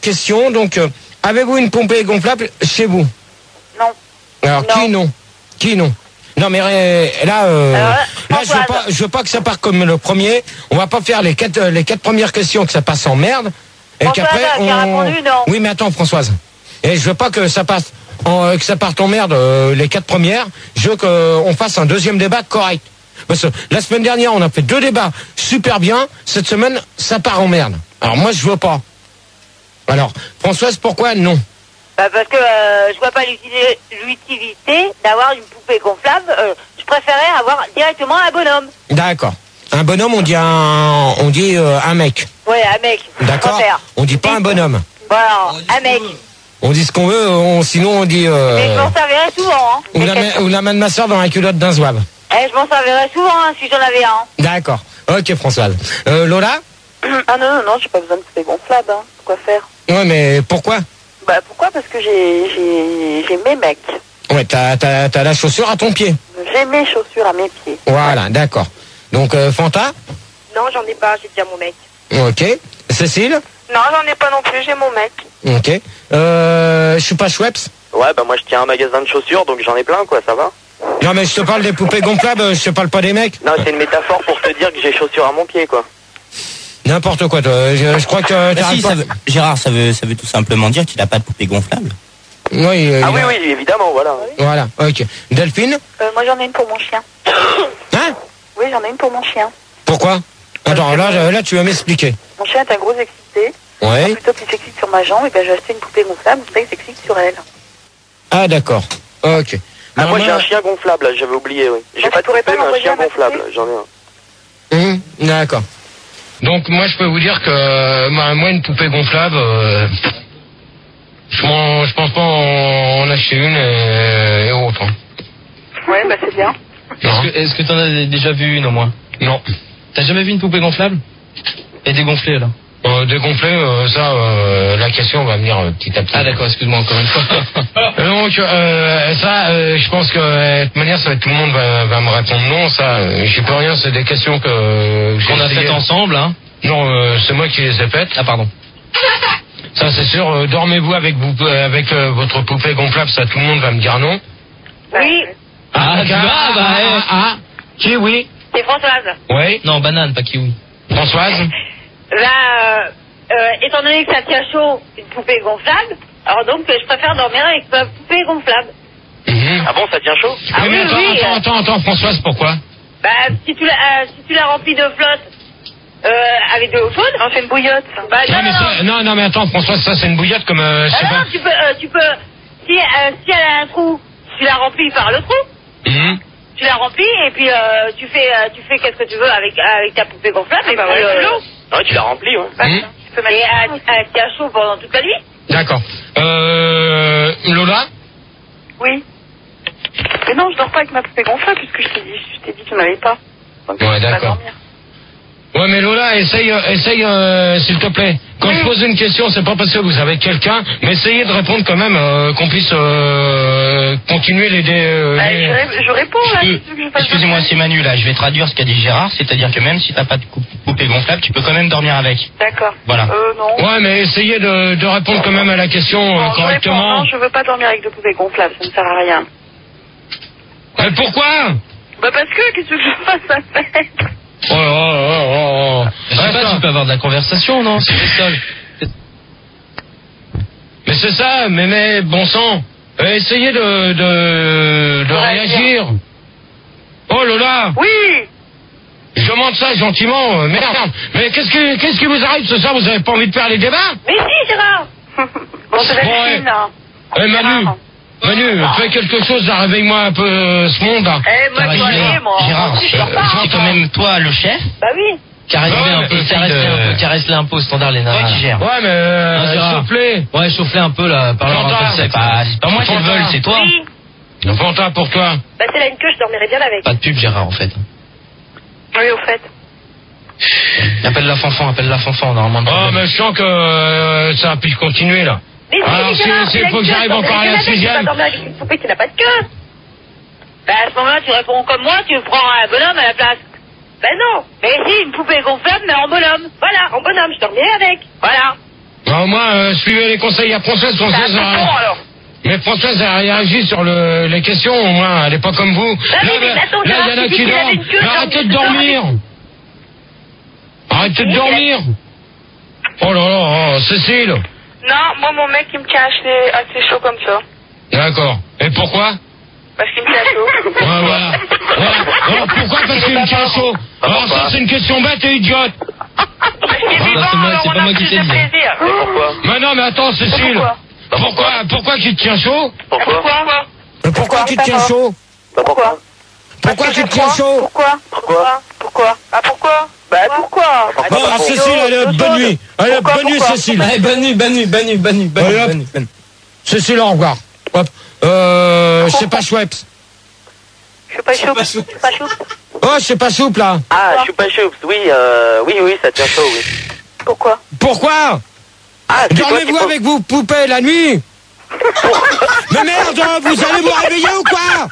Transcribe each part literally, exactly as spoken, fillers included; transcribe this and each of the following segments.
question, donc, euh, avez-vous une poupée gonflable chez vous? Non. Alors, non. qui non? Qui non? Non, mais euh, là, euh, Alors, là je veux pas, je veux pas que ça parte comme le premier. On va pas faire les quatre, les quatre premières questions que ça passe en merde. Et Françoise qu'après, a on... bien répondu, non. Oui, mais attends, Françoise. Et je veux pas que ça passe, en, que ça parte en merde euh, les quatre premières. Je veux qu'on fasse un deuxième débat correct. Parce que la semaine dernière, on a fait deux débats super bien. Cette semaine, ça part en merde. Alors moi, je veux pas. Alors, Françoise, pourquoi non? Bah parce que euh, je vois pas l'utilité l'utilité d'avoir une poupée gonflable. Euh, je préférais avoir directement un bonhomme. D'accord. Un bonhomme, on dit un, on dit euh, un mec. Ouais, un mec. D'accord. On dit pas un bonhomme. Voilà, un mec. On dit ce qu'on veut, on, sinon on dit... Euh, Mais je m'en servirais souvent. Hein, ou, la main, ou la main de ma soeur dans la culotte d'un zouave. Eh, je m'en servirais souvent hein, si j'en avais un. D'accord. Ok, Françoise. Euh, Lola? Ah non, non, non, j'ai pas besoin de poupée gonflable. Hein. Pourquoi faire? Ouais, mais pourquoi? Bah pourquoi? Parce que j'ai j'ai j'ai mes mecs. Ouais, t'as t'as t'as la chaussure à ton pied. J'ai mes chaussures à mes pieds. Voilà, d'accord. Donc euh, Fanta? Non, j'en ai pas, j'ai déjà mon mec. Ok. Cécile? Non, j'en ai pas non plus, j'ai mon mec. Ok. Euh, je suis pas Schweppes? Ouais, bah moi je tiens un magasin de chaussures, donc j'en ai plein, quoi, ça va? Non, mais je te parle des poupées gonflables, je te parle pas des mecs. Non, c'est une métaphore pour te dire que j'ai chaussures à mon pied, quoi. N'importe quoi, toi. Je, je crois que... Bah si, ça veut, Gérard, ça veut, ça veut tout simplement dire qu'il n'a pas de poupée gonflable. Oui, euh, ah oui, a... oui, évidemment, voilà. Voilà, ok. Delphine? euh, Moi j'en ai une pour mon chien. Hein? Oui, j'en ai une pour mon chien. Pourquoi? Attends, là, là, tu vas m'expliquer. Mon chien est un gros excité. Ouais. Plutôt qu'il s'excite sur ma jambe, et ben j'ai acheté une poupée gonflable, comme ça il s'excite sur elle. Ah, d'accord. Ok. Ah, moi moi, j'ai un chien gonflable, j'avais oublié, oui. J'ai Moi, pas je de pourrais poupée, pas mais un m'envoyer chien à ma gonflable, poupée. j'en ai un. Hum, d'accord. Donc moi je peux vous dire que euh, moi une poupée gonflable, euh, je, m'en, je pense pas en, en acheter une et, et autre. Hein. Ouais, bah c'est bien. Est-ce que, est-ce que t'en as déjà vu une au moins? Non. T'as jamais vu une poupée gonflable? Et dégonflée là? Euh, dégonfler, euh, ça, euh, la question va venir euh, petit à petit. Ah d'accord, excuse-moi encore une fois. Donc euh, ça, euh, je pense que de toute manière, ça va être, tout le monde va, va me répondre non. Ça, euh, j'y peux rien. C'est des questions que euh, j'ai On a essayé. faites ensemble, hein? Non, euh, c'est moi qui les ai faites. Ah pardon. Ça c'est sûr. Euh, dormez-vous avec vous, avec euh, votre poupée gonflable. Ça, tout le monde va me dire non. Oui, Ah, tu vois, bah, ah, eh. ah, ah, qui oui? c'est Françoise. Oui. Non, banane, pas kiwi. Françoise. Là, euh, euh, étant donné que ça tient chaud, une poupée gonflable, alors donc euh, je préfère dormir avec ma poupée gonflable. Mhm. Ah bon, ça tient chaud? Ah Oui, mais oui, attends, oui. attends, attends, attends, Françoise, pourquoi? Bah, si tu la, euh, si tu la remplis de flotte, euh, avec de l'eau chaude. Non, c'est une bouillotte. Bah, non, non, mais non, non. ça- non, non, mais attends, Françoise, ça c'est une bouillotte comme... Euh, je Ah sais non, pas. tu peux, euh, tu peux, si, euh, si elle a un trou, tu la remplis par le trou, Mhm. tu la remplis et puis euh, tu fais, euh, tu fais qu'est-ce que tu veux avec, avec ta poupée gonflable et bah puis ouais, euh, c'est l'eau. Ouais, tu l'as rempli, ouais. Mhm. Tu peux mettre Et elle, elle tient chaud pendant toute la nuit. D'accord. Euh, Lola? Oui. Mais non, je dors pas avec ma poupée gonflable puisque je t'ai dit, je t'ai dit que tu n'avais pas. Donc, Ouais, je peux pas d'accord. dormir. Ouais, mais Lola, essaye, euh, essaye, euh, s'il te plaît. Quand Oui. je pose une question, c'est pas parce que vous avez quelqu'un, mais essayez de répondre quand même, euh, qu'on puisse euh, continuer les... dé- euh, Bah, les- je, ré- je réponds là. Euh, si tu veux que je fasse Excusez-moi, un- c'est Manu là, je vais traduire ce qu'a dit Gérard, c'est-à-dire que même si t'as pas de coup- poupée gonflable, tu peux quand même dormir avec. D'accord. Voilà. Euh, non. Ouais, mais essayez de, de répondre quand même à la question euh, Non, je réponds, correctement. non, je veux pas dormir avec de poupée gonflable, ça ne sert à rien. Mais pourquoi? Bah parce que, qu'est-ce que je fasse à faire? Oh, oh, oh, oh, oh. Je sais pas, Attends. tu peux avoir de la conversation, non? C'est le seul. Mais c'est ça, mais, mais bon sang, euh, essayez de, de, de réagir. Oh Lola, Oui. je demande ça gentiment, euh, merde. Mais qu'est-ce qui, qu'est-ce qui vous arrive ce soir? Vous avez pas envie de faire les débats? Mais si, Gérard. Bon, c'est la Bon, ouais. piscine, hein. Eh Manu, Manu, fais quelque chose, là, réveille-moi un peu euh, ce monde. Là. Eh, moi, je dois aller, moi. Gérard, Je dors pas. euh, c'est quand même toi le chef. Bah oui. Caresse-les Ouais, un mais peu, essaye caresse-les de- un peu, caresse-les un peu au standard, les nanas. Toi qui gères. Ouais, mais euh, Ah, Gérard. s'il te plaît. Ouais, chauffe-les un peu là, parle un peu J'entends. de sexe. C'est pas, c'est pas moi qui le J'entends. veulent, c'est toi. Oui. Fanta pour toi. Bah c'est là une queue, je dormirais bien avec. Pas de pub, Gérard, en fait. Oui, au fait. Appelle la fanfan, appelle la fanfan, normalement. de Oh, problème. mais je sens que euh, ça a pu continuer, là. Mais si, Alors, Gérard, c'est- c'est- c'est là faut une que queue, j'arrive je encore à la dormirais bien avec, sixième. tu vas dormir avec une poupée qui n'a pas de queue. Bah à ce moment-là, tu réponds comme moi, tu prends un bonhomme à la place. Ben non. Mais si, une poupée gonflable, mais en bonhomme. Voilà, en bonhomme, je dormirais avec. Voilà. Bah, au moins, euh, suivez les conseils. Il y a Françoise, Bah, Françoise, c'est a, bon, alors. mais Françoise a réagi sur le, les questions, au moins, elle est pas comme vous. Bah oui, là, mais là, attends, là, il y en a Gérard, qui tu dis qu'il avait dorment. une queue, Mais genre, arrêtez de tu dormir. Arrêtez de Oui, dormir. Oh là là, oh, Cécile. Non, moi, mon mec, il me tient assez, assez chaud comme ça. D'accord. Et pourquoi? Parce qu'il me tient chaud. Ouais, voilà. Ouais. Alors, pourquoi? Parce qu'il me tient chaud. Alors ça, c'est une question bête et idiote. Parce qu'il est Ah, vivant, c'est moi- alors c'est on pas a moi qui plus t'ai de dit. plaisir. Mais pourquoi? Mais non, mais attends, Cécile. Pourquoi Pourquoi Pourquoi, pourquoi tu te tiens chaud? Pourquoi? Pourquoi Mais pourquoi tu te tiens chaud? Bah pourquoi? Pourquoi tu te tiens chaud? Pourquoi Pourquoi? Pourquoi Ah, pourquoi Bah pourquoi Bon, alors, Cécile, allez, hop, bonne nuit. Allez, hop, bonne nuit, Cécile. Allez, bonne nuit, bonne nuit, bonne nuit, bonne nuit, bonne Allez, nuit, hop. bonne nuit, bonne nuit. Cécile, au revoir. Hop. Euh, c'est pas Schweppes. Je suis pas choupe. Je suis pas choupe. Oh, c'est pas souple, là. Ah, je suis pas choups. Oui, euh, oui, oui, ça tient chaud, oui. Pourquoi Pourquoi? Ah, c'est toi qui Dormez-vous poses- avec vos poupées la nuit? Mais merde, vous allez vous réveiller ou quoi?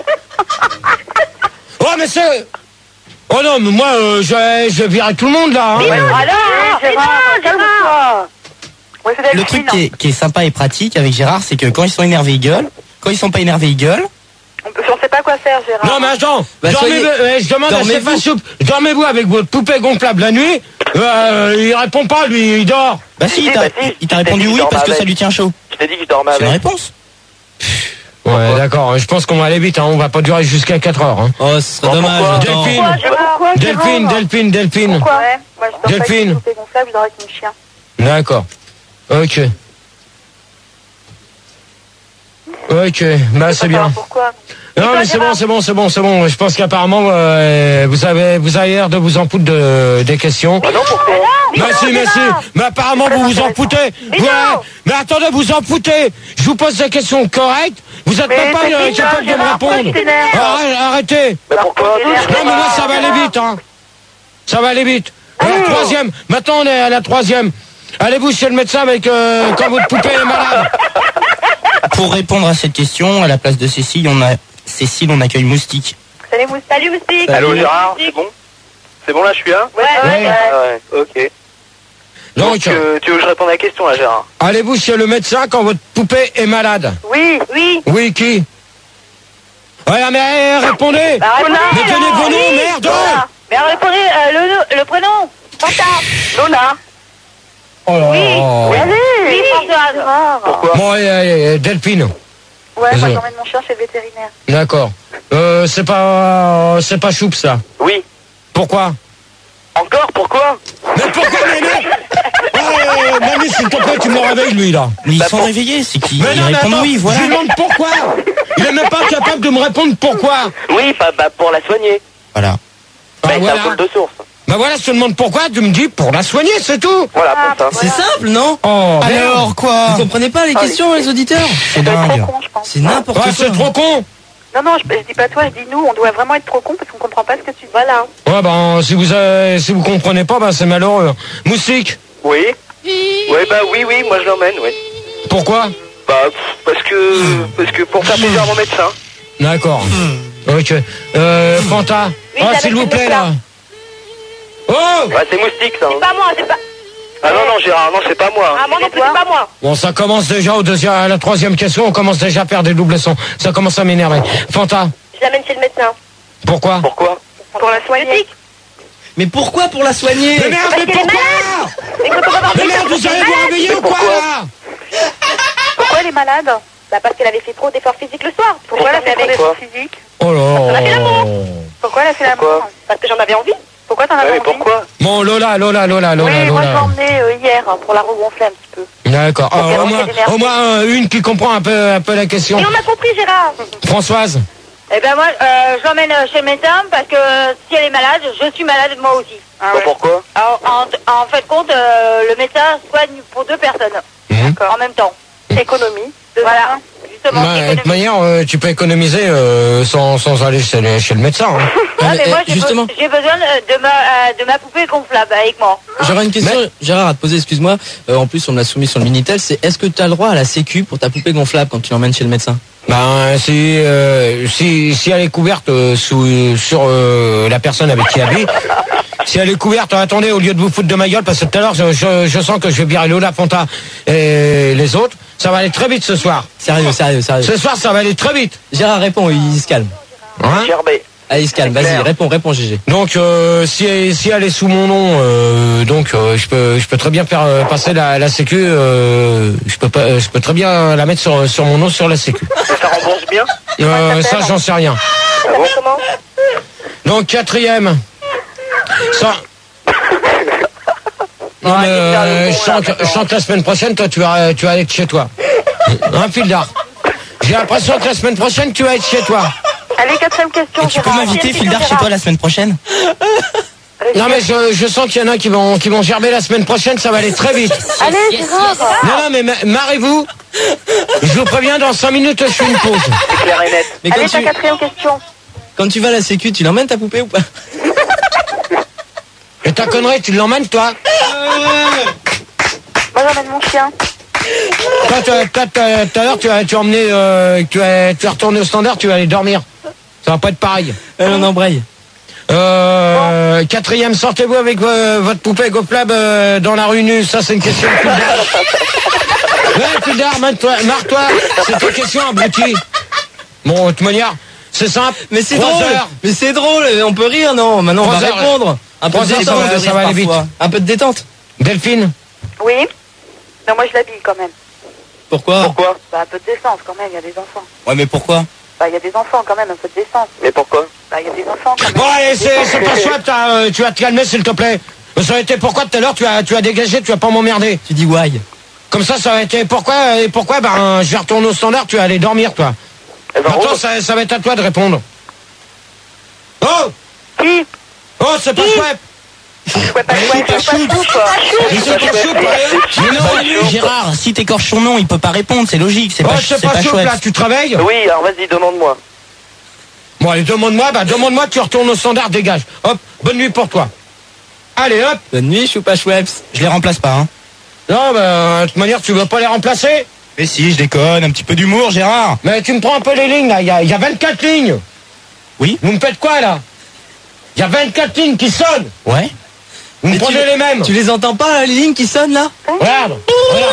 Oh, mais c'est... Oh non, mais moi, euh, je, vais- je vais virer tout le monde, là. Hein. Mais non, alors, mais non, Gérard. Ouais, c'est Le truc qui est, qui est sympa et pratique avec Gérard, c'est que quand ils sont énervés, ils gueulent. Quand ils sont pas énervés, ils gueulent. On peut, on sait pas quoi faire, Gérard. Non, mais attends, Bah, dormez, soyez- euh, je demande à dormez-vous. Stéphane Soupe, dormez-vous avec votre poupée gonflable la nuit? Euh, il répond pas, lui, il dort. Bah si, il Si, t'a bah si, il t'a je t'ai répondu dit, oui dors parce que avec. ça lui tient chaud. Je t'ai dit que je dormais C'est une avec. réponse. Ouais, d'accord, je pense qu'on va aller vite, hein, on va pas durer jusqu'à quatre heures. Hein. Oh, ce serait Bon, dommage. pourquoi Attends. Delphine, Pourquoi, Gérard Pourquoi, Delphine, Delphine, Delphine. Pourquoi Ouais, moi je dors pas avec Delphine. une poupée gonflable, je dors avec mon chien. D'accord. Ok. Ok, bah c'est bien. Pourquoi Non mais c'est bon, c'est bon, c'est bon, c'est bon. Je pense qu'apparemment euh, vous avez vous avez l'air de vous en foutre de, des questions. Bah non, pourquoi? Mais si, mais si. Mais apparemment vous vous en foutez. Mais Ouais. non. Mais attendez, vous en foutez. Je vous pose des questions correctes. Vous êtes Mais même pas c'est euh, bizarre, capable de me Gérard, pourquoi répondre. tu t'énerves Arrête- Arrêtez. Mais pourquoi? Non mais moi ça va aller vite, hein. Ça va aller vite. Alors, troisième. Maintenant on est à la troisième. Allez-vous chez le médecin avec euh, quand votre poupée est malade. Pour répondre à cette question, à la place de Cécile, on a Cécile, on accueille Moustique. Salut Moustique. Salut Moustique. Allô Gérard, c'est bon? C'est bon là, je suis là? Ouais, ouais, Ouais. ouais. Ah ouais, ok. Donc, Donc, euh, tu veux que je réponde à la question là, Gérard? allez-vous chez le médecin quand votre poupée est malade. Oui, oui. Oui, qui? Ouais, mais eh, répondez. Bah, répondez, Mais tenez alors. vos noms, Oui. merde. Voilà. Mais alors, répondez euh, le, le prénom. Fanta. Lola. Oh là Oui. là. Allez. Oui, Françoise. Pourquoi? Bon, allez, allez, Delphine. Ouais, moi Vas-y. j'emmène mon chien chez le vétérinaire. D'accord. Euh, c'est pas, c'est pas choupe ça. Oui. Pourquoi? Encore? Pourquoi? Mais pourquoi, mais mais oh, Manu, s'il te plaît, tu me le réveilles, lui, là. Mais ils Bah, sont pour- réveillés, c'est qu'ils Mais non, mais répondent attends, oui, je voilà. lui demande pourquoi. Il est même pas capable de me répondre pourquoi. Oui, bah, bah pour la soigner. Voilà. Ah, Bah, voilà. c'est un boule de source. Bah voilà, je te demande pourquoi, tu me dis pour la soigner, c'est tout. Voilà, Ah, pour ça. C'est simple, non? Oh, merde. Alors quoi? Vous comprenez pas les questions, les auditeurs? C'est C'est trop dingue. con, je pense. C'est n'importe Ouais, quoi. c'est trop con. Non, non, je, je dis pas toi, je dis nous, on doit vraiment être trop con parce qu'on comprend pas ce que tu dis. Voilà. Ouais, ben, si vous, avez, si vous comprenez pas, ben, c'est malheureux. Moustique, Oui. Ouais, bah oui, oui, moi je l'emmène, oui. pourquoi? Bah, pff, parce que, parce que pour faire plaisir à mon médecin. D'accord. Ok. Euh, Fanta. Oui, Ah, j'avais s'il vous le plaît, médecin. là. Oh! Ouais, c'est moustique, ça. hein. C'est pas moi, c'est pas. Ah non, non, Gérard, non, c'est pas moi. hein. Ah, moi non plus, c'est pas moi. Bon, ça commence déjà au deuxième, à la troisième question, on commence déjà à faire des doubles sons. Ça commence à m'énerver. Fanta, Je l'amène chez le médecin. pourquoi? Pourquoi? Pour la soigner. Mais pourquoi pour la soigner? Mais merde, mais qu'elle est pourquoi? Et que peut pas Mais merde, vous allez vous réveiller ou quoi, là? Pourquoi elle est malade? Bah parce qu'elle avait fait trop d'efforts physiques le soir. Pourquoi elle a fait trop d'efforts physiques? Oh On a fait là. l'amour. Pourquoi elle a fait l'amour? Pourquoi? Parce que j'en avais envie. Pourquoi t'en Ouais, avais mais envie? pourquoi? Bon, Lola, Lola, Lola, Lola, Oui, moi je l'ai Lola. emmenée euh, hier hein, pour la regonfler un petit peu. D'accord. Ah, qu'elle au moins, rentre énervée. au moins euh, une qui comprend un peu, un peu la question. Et on a compris Gérard. Françoise. Eh ben moi, euh, je l'emmène chez le médecin parce que si elle est malade, je suis malade moi aussi. Bah, pourquoi? Alors, en, en fait compte, euh, le médecin soigne pour deux personnes Mhm. en même temps. Économie. Voilà. Justement, Bah, de toute économie. manière, euh, tu peux économiser euh, sans, sans aller chez le, chez le médecin. Hein. Ouais, mais Eh, moi, eh, j'ai justement. be- j'ai besoin de, de ma, euh, de ma poupée gonflable avec moi. J'aurais une question, Gérard, à te poser, excuse-moi. Euh, en plus, on me l'a soumis sur le Minitel. C'est est-ce que tu as le droit à la sécu pour ta poupée gonflable quand tu l'emmènes chez le médecin? Ben, si, euh, si, si elle est couverte euh, sous, sur euh, la personne avec qui elle vit, Si elle est couverte, attendez, au lieu de vous foutre de ma gueule, parce que tout à l'heure, je, je, je sens que je vais virer Lola Fonta et les autres. Ça va aller très vite ce soir. Sérieux, sérieux, sérieux. Ce soir, ça va aller très vite. Gérard, réponds, il se calme. Hein? Gerbet. Allez, il se calme, vas-y, réponds, réponds, G G. Donc, euh, si, si elle est sous mon nom, euh, donc euh, je peux, je peux très bien faire euh, passer la, la Sécu. Euh, je peux pas, je peux très bien la mettre sur, sur mon nom sur la Sécu. Ça rembourse bien. Euh, ça, j'en sais rien. Ça s'appelle comment? Donc quatrième. Ça. Non, mais, euh, je, sens que, je sens que la semaine prochaine, toi, tu vas, tu vas aller chez toi. Un fil d'art. J'ai l'impression que la semaine prochaine, tu vas être chez toi. Allez, quatrième question. Et tu peux m'inviter, Fildar, chez toi la semaine prochaine? Non, mais je, je sens qu'il y en a qui vont, qui vont gerber la semaine prochaine, ça va aller très vite. Allez, Gérard. Non, non, mais ma- marrez-vous. Je vous préviens, dans cinq minutes, je fais une pause. C'est clair et net. Mais quand Allez, ta tu, quatrième question. quand tu vas à la Sécu, tu l'emmènes ta poupée ou pas? Et ta connerie, tu l'emmènes, toi? Moi, j'emmène mon chien. Toi, toi, toi, toi, tout à l'heure, tu as, tu as emmené, euh, tu as, tu as retourné au standard, tu vas aller dormir. Ça va pas être pareil. Elle en embraye. Euh, quatrième, sortez-vous avec euh, votre poupée gonflable euh, dans la rue nue? Ça, c'est une question de Fildar. Ouais, Fildar, marre-toi, marre-toi. C'est une question, abruti. Bon, de toute manière, c'est simple. Mais c'est Trois drôle. heures. Mais c'est drôle, on peut rire, non? Maintenant, on va Trois heures. répondre. Un peu de Trois heures, détente, ça va- de ça rire va aller vite. parfois. Un peu de détente. Delphine? Oui. Non, moi, je l'habille quand même. Pourquoi? Pourquoi? Bah, un peu de décence quand même, il y a des enfants. Ouais, mais pourquoi? Bah, il y a des enfants quand même, un peu de décence. Mais pourquoi? Bah, il y a des enfants quand même. Bon, allez, c'est c'est pas chouette, t'as, euh, tu vas te calmer, s'il te plaît. Ça aurait été pourquoi tout à l'heure, tu as, tu as dégagé, tu vas pas m'emmerder. Tu dis why? Comme ça, ça aurait été pourquoi, et pourquoi, ben, je vais retourner au standard, tu vas aller dormir, toi. Eh ben, Maintenant, Rose. ça, ça va être à toi de répondre. Oh! Qui? Oh, c'est pas chouette! Ouais, pas chouette, pas chouette, quoi. Mais c'est pas chouette, quoi. Mais non, Gérard, si t'écorches son nom, il peut pas répondre, c'est logique, c'est Oh, pas, c'est c'est pas pas chouette, chouette. là, tu travailles? Oui, alors vas-y, demande-moi. Bon, allez, demande-moi, bah, demande-moi, tu retournes au standard, dégage. Hop, bonne nuit pour toi. Allez, hop! Bonne nuit, Choupa Choueps. Je les remplace pas, hein. Non, bah, de toute manière, tu veux pas les remplacer? Mais si, je déconne, un petit peu d'humour, Gérard. Mais tu me prends un peu les lignes, là, il y a, il y a vingt-quatre lignes. Oui. Vous me faites quoi, là? Il y a vingt-quatre lignes qui sonnent. Ouais. Vous me Mais prenez tu- les mêmes. Tu les entends pas, les lignes qui sonnent là? Regarde, regarde.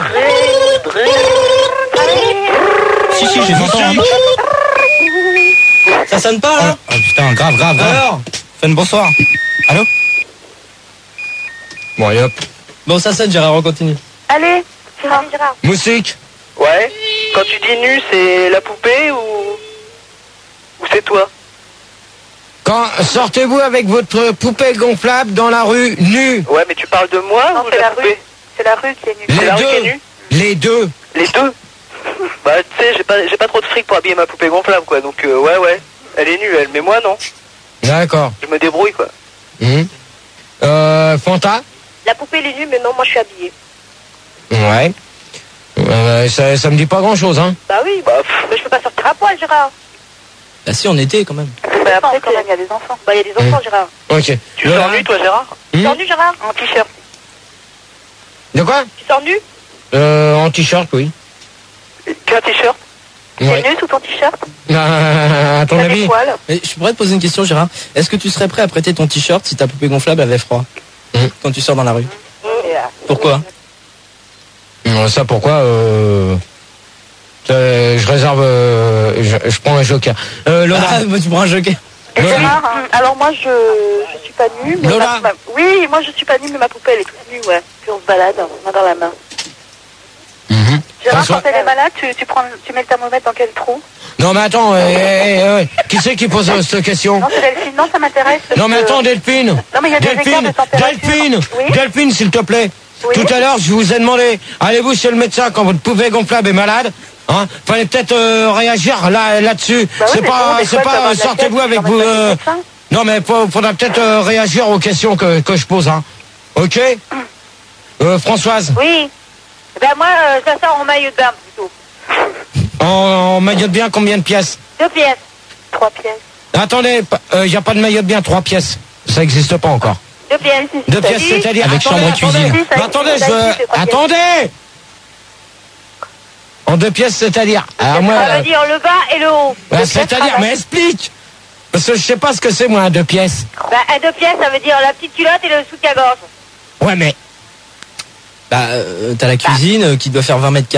Si, si, je les entends. hein. Ça sonne pas là? Oh putain, grave, grave, grave. Alors? Fun, bonsoir. Allô? Bon, allez, hop. Bon, ça sonne, Gérard, on continue. Allez, Gérard. Gérard. Moussique. Ouais. Quand tu dis nu, c'est la poupée ou... Ou c'est toi? Quand sortez-vous avec votre poupée gonflable dans la rue nue? Ouais, mais tu parles de moi Non, ou de c'est la la poupée? rue. C'est la rue qui est nulle. C'est Les la rue qui est deux. nue? Les deux. Les deux? Bah, tu sais, j'ai pas, j'ai pas trop de fric pour habiller ma poupée gonflable, quoi. Donc, euh, ouais, ouais. Elle est nue, elle. Mais moi, non. D'accord. Je me débrouille, quoi. Hum. Euh, Fanta? La poupée, elle est nue, mais non, moi, je suis habillée. Ouais. Euh, ça, ça me dit pas grand-chose, hein. Bah oui, Bah, pff. mais je peux pas sortir à poil, Gérard. Bah si, on était quand même. Bah après, quand même, il y a des enfants. Bah, il y a des enfants, Gérard. Ok. Tu Lola? sors nu, toi, Gérard? Tu Hum. sors nu, Gérard? En t-shirt. De quoi? Tu sors nu? Euh, en t-shirt, oui. Qu'un t-shirt? Ouais. T'es nu sous ton t-shirt? Euh, à ton T'as avis? des poils? Mais je pourrais te poser une question, Gérard. Est-ce que tu serais prêt à prêter ton t-shirt si ta poupée gonflable avait froid? Mhm. Quand tu sors dans la rue? Et, euh, Pourquoi? Euh, Ça, pourquoi euh, euh, Je réserve... euh, je, je prends un joker. Euh, Lola? Ah, bah, tu prends un joker. Et Lola. Gérard, hein, alors moi je je suis pas nue, mais Lola. ma- ma- oui, moi je suis pas nue, mais ma poupée elle est toute nue, ouais. Puis on se balade, main dans la main. Mhm. Gérard, François? quand elle est malade, tu, tu prends, tu mets le thermomètre dans quel trou? Non, mais attends, euh, euh, euh, qui c'est qui pose euh, cette question? Non, c'est Delphine, non, ça m'intéresse. parce Non, mais que- attends, Delphine. Non, mais il y a des écarts Delphine, de température. Delphine, Oui. Delphine, s'il te plaît. Oui. Tout à l'heure, je vous ai demandé, allez-vous chez le médecin quand votre poupée gonflable est malade? Hein? Fallait peut-être euh, réagir là, là-dessus. Bah oui, c'est mais pas, bon, des c'est fois, t'as pas, mal de la sortez-vous tête, avec tu vous. l'emmènes euh, chez le médecin. Non, mais faut- faudra peut-être euh, réagir aux questions que, que je pose, hein. Ok? Euh, Françoise, Oui. Ben moi, euh, ça sort en maillot de bain plutôt. en, en maillot de bien, combien de pièces? Deux pièces. Trois pièces. Attendez, il n'y a pas de maillot de bien, trois pièces. Ça n'existe pas encore. Deux pièces. Deux pièces, Salut. c'est-à-dire... Avec attendez, chambre et attendez, cuisine. Ça, attendez, ça, je... ça, c'est trois Attendez! En deux pièces, c'est-à-dire... Alors moi... Ça veut dire le bas et le haut. bah, Deux pièces, c'est-à-dire, travail. mais explique! Parce que je sais pas ce que c'est, moi, un deux pièces. Bah, un deux pièces, ça veut dire la petite culotte et le soutien-gorge. Ouais, mais Bah, euh, t'as la cuisine euh, qui doit faire vingt mètres carrés.